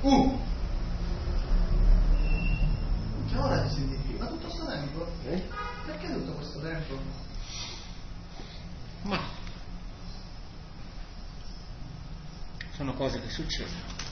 Che ora ti senti qui? Ma tutto questo tempo? Perché tutto questo tempo? Ma sono cose che succedono.